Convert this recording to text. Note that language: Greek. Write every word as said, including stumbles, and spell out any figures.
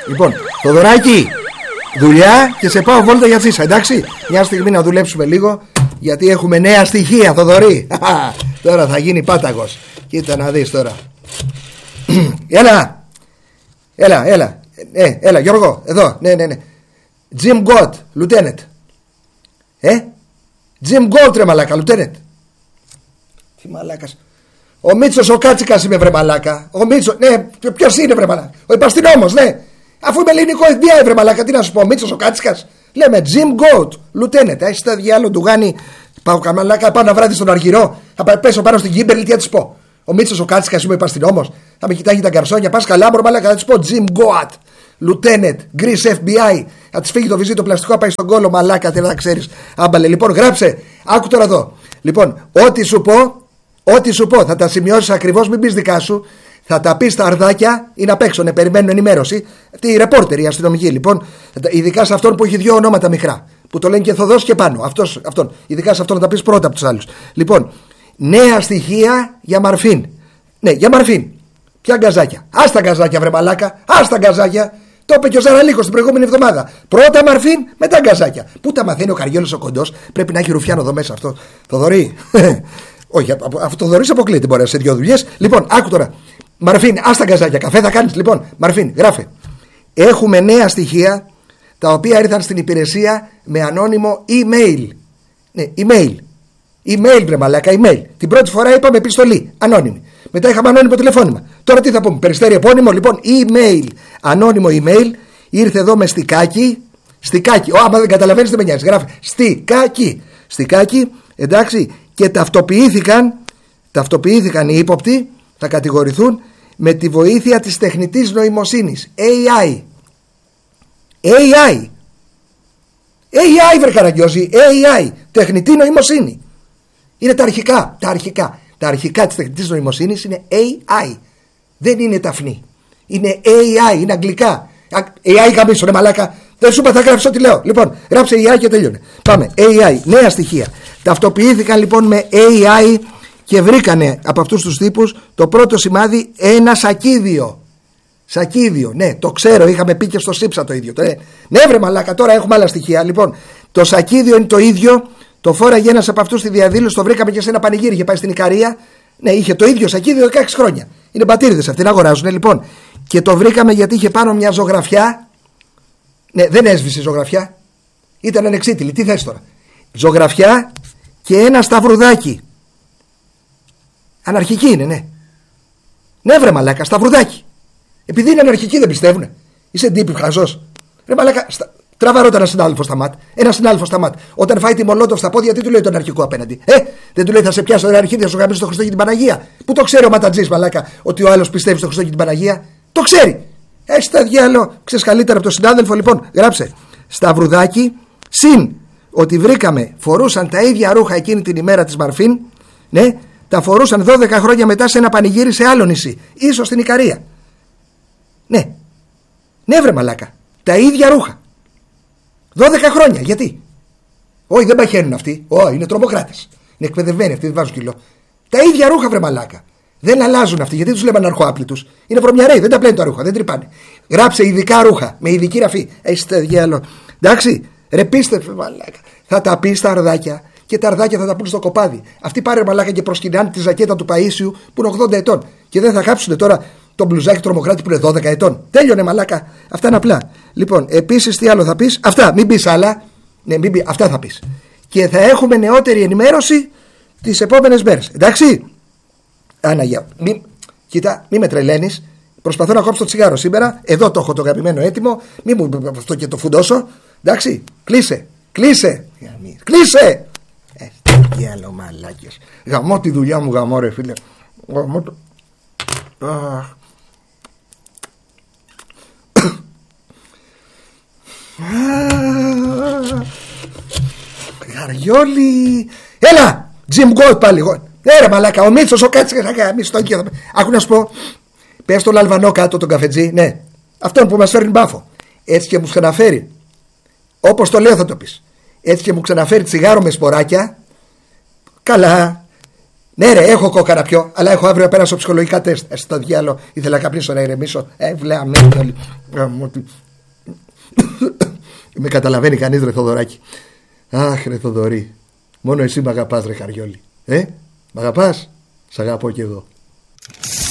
Λοιπόν, Θοδωράκη, δουλειά και σε πάω βόλτα για τσίσα, εντάξει. Μια στιγμή να δουλέψουμε λίγο, γιατί έχουμε νέα στοιχεία, Θοδωρή. Τώρα θα γίνει πάταγος. Κοίτα να δεις τώρα. Έλα, έλα, έλα. Ε, έλα, Γιώργο, εδώ, ναι, ναι, ναι. Jim Goat, Lieutenant. Ε, Jim Goat, ρε μαλάκα, Lieutenant. Τι μαλάκας. Ο Μίτσος ο Κάτσικας είμαι, βρε μαλάκα. Ο Μίτσος, ναι, ποιος είναι, βρε μαλάκα. Ο υπαστηνόμος, ναι. Αφού είμαι ελληνικό εφ μπι άι, βρε μαλάκα, τι να σου πω, ο Μίτσος ο Κάτσικας. Λέμε Jim Goat, Lieutenant. Έχεις τα διάλογο του Γάνη. Πάω καμαλάκα, πάω να βράδυ στον Αργυρό. Θα πέσω πάνω στην Κίμπερλι, τι θα της πω. Ο Μίτσος ο Κάτσικας είμαι υπαστηνόμος. Θα με κοιτάγει τα γκαρσόνια, πας καλά, μωρό μαλάκα, θα της πω Jim Goat, Lieutenant, Greece εφ μπι άι. Θα της φύγει το βυζί το πλαστικό, πάει στον κόλο, μαλάκα, τι να ξέρεις. Άμπαλε, λοιπόν, γράψε. Άκου τώρα εδώ. Λοιπόν, ό,τι σου πω. Ό,τι σου πω θα τα σημειώσεις ακριβώς, μην πεις δικά σου. Θα τα πεις στα αρδάκια, είναι απ' έξω, ναι, περιμένουν ενημέρωση. Αυτή η ρεπόρτερ, η αστυνομική, λοιπόν. Ειδικά σε αυτόν που έχει δύο ονόματα μικρά. Που το λένε και Θοδός και πάνω. Αυτός, αυτόν. Ειδικά σε αυτόν να τα πεις πρώτα από τους άλλους. Λοιπόν, νέα στοιχεία για Μαρφίν. Ναι, για Μαρφίν. Ποια γκαζάκια. Ας τα γκαζάκια, βρε μαλάκα. Ας τα γκαζάκια. Το είπε και ο Ζαραλίκος την προηγούμενη εβδομάδα. Πρώτα Μαρφίν, μετά γκαζάκια. Πού τα μαθαίνει ο Καριόλος ο κοντός. Πρέπει να έχει ρουφιάνο εδώ μέσα αυτό. Θοδωρή. Όχι, αυτό το Θοδωρής αποκλείεται, μπορεί σε δύο δουλειές. Λοιπόν, άκου τώρα. Μαρφίν, ας τα γκαζάκια. Καφέ θα κάνεις. Λοιπόν, Μαρφίν, γράφε. Έχουμε νέα στοιχεία τα οποία ήρθαν στην υπηρεσία με ανώνυμο email. Ναι, email. Email, βρε μαλάκα, email. Την πρώτη φορά είπαμε επιστολή, ανώνυμη. Μετά είχαμε ανώνυμο τηλεφώνημα. Τώρα τι θα πούμε, περιστέρι επώνυμο, λοιπόν, email. Ανώνυμο email. Ήρθε εδώ με στικάκι. Στικάκι. Ω, άμα δεν καταλαβαίνεις, δεν με νοιάζει. Γράφει στικάκι. Στικάκι, εντάξει. Και ταυτοποιήθηκαν, ταυτοποιήθηκαν οι ύποπτοι, θα κατηγορηθούν με τη βοήθεια της τεχνητής νοημοσύνης. έι άι. έι άι. έι άι, βρε Καραγκιόζη. έι άι. Τεχνητή νοημοσύνη. Είναι τα αρχικά. Τα αρχικά. Τα αρχικά της τεχνητής νοημοσύνης είναι έι άι. Δεν είναι ταφνή. Είναι έι άι. Είναι αγγλικά. έι άι γαμίσου, ρε μαλάκα. Δεν σου είπα, θα γράψω ό,τι λέω. Λοιπόν, γράψε έι άι και τελειώνε. Πάμε. έι άι. Νέα στοιχεία. Ταυτοποιήθηκαν λοιπόν με έι άι και βρήκανε από αυτούς τους τύπους το πρώτο σημάδι ένα σακίδιο. Σακίδιο, ναι, το ξέρω, είχαμε πει και στο ΣΥΠΣΑ το ίδιο. Ναι, ναι βρε μαλάκα, τώρα έχουμε άλλα στοιχεία. Λοιπόν, το σακίδιο είναι το ίδιο. Το φόραγε ένας από αυτούς στη διαδήλωση, το βρήκαμε και σε ένα πανηγύρι. Είχε πάει στην Ικαρία. Ναι, είχε το ίδιο σακίδιο δεκαέξι χρόνια. Είναι πατήριδες αυτοί να αγοράζουν. Λοιπόν, και το βρήκαμε γιατί είχε πάνω μια ζωγραφιά. Ναι, δεν έσβησε η ζωγραφιά. Ήταν ανεξίτηλη. Τι θες τώρα. Ζωγραφιά και ένα σταυρουδάκι. Αναρχική είναι, ναι. Ναι, βρε μαλάκα, σταυρουδάκι. Επειδή είναι αναρχική δεν πιστεύουνε. Είσαι ντύπη χαζός. Ρε μαλάκα, στα... τραβαρώτα ένα συνάδελφο στα ΜΑΤ. Ένα συνάδελφο στα ΜΑΤ. Όταν φάει τη Μολότοφ στα πόδια, τι του λέει τον αρχικό απέναντι. Ε, δεν του λέει θα σε πιάσω ένα αρχίδι, θα σου γαμίσω το Χριστό και την Παναγία. Πού το ξέρει ο ματατζής, μαλάκα, ότι ο άλλος πιστεύει στο Χριστό και την Παναγία. Το ξέρει. Έχει τα διάλο, ξέρει καλύτερα από τον συνάδελφο. Λοιπόν, γράψε. Σταυρουδάκι, συν ότι βρήκαμε φορούσαν τα ίδια ρούχα εκείνη την ημέρα της Μαρφίν. Ναι, τα φορούσαν δώδεκα χρόνια μετά σε ένα πανηγύρι σε άλλο νησί. Ίσως στην Ικαρία. Ναι. Ναι, βρε μαλάκα. Τα ίδια ρούχα. δώδεκα χρόνια. Γιατί? Όχι, δεν παχαίνουν αυτοί. Όχι, είναι τρομοκράτες. Είναι εκπαιδευμένοι αυτοί, δεν βάζουν κιλό. Τα ίδια ρούχα, βρε μαλάκα. Δεν αλλάζουν αυτοί. Γιατί τους λέμε αναρχοάπλητους. Είναι βρωμιαρέοι, δεν τα πλένουν τα ρούχα, δεν τρυπάνε. Γράψε ειδικά ρούχα με ειδική ραφή. Έχει τα διάλο. Εντάξει, ρε πίστευε μαλάκα. Θα τα πει στα αρδάκια και τα αρδάκια θα τα πούν στο κοπάδι. Αυτοί πάρε μαλάκα και προσκυνάνε τη ζακέτα του Παΐσιου που είναι ογδόντα ετών. Και δεν θα κάψουν τώρα τον μπλουζάκι τρομοκράτη που είναι δώδεκα ετών. Τέλειωνε μαλάκα. Αυτά είναι απλά. Λοιπόν, επίσης τι άλλο θα πει. Αυτά, μην πει άλλα. Ναι, μην πει, αυτά θα πει. Και θα έχουμε νεότερη ενημέρωση τις επόμενες μέρες. Εντάξει. Άναγια, μη, κοίτα, μη με τρελαίνεις. Προσπαθώ να κόψω το τσιγάρο σήμερα. Εδώ το έχω το αγαπημένο έτοιμο. Μη μου αυτό και το φουντώσω. Εντάξει, κλείσε. Κλείσε. Κλείσε. Ε, τι άλλο μαλάκες. Γαμώ τη δουλειά μου, γαμώ ρε φίλε. Γαμώ το... Γαριόλι. Έλα, Jim Goat πάλι εγώ. Ναι ρε μαλάκα, ο Μίτσος ο Κάτσικας. Άκου να σου πω. Πες τον Αλβανό κάτω τον καφετζή. Ναι, αυτόν που μας φέρνει μπάφο. Έτσι και μου ξαναφέρει. Όπως το λέω θα το πεις. Έτσι και μου ξαναφέρει τσιγάρο με σποράκια. Καλά. Ναι, ρε, έχω κόκα να πιω, αλλά έχω αύριο απέναντι στο ψυχολογικά τεστ. Ε, στο διάλογο, ήθελα να καπνίσω να ηρεμήσω. Ε, βλέαμε. Με καταλαβαίνει κανείς, ρε Θοδωράκη. Αχ, ρε Θοδωρή. Μόνο εσύ μ' αγαπάς, ρε Χαριόλη. Ε, μ' αγαπάς? Σ' αγαπώ κι εγώ.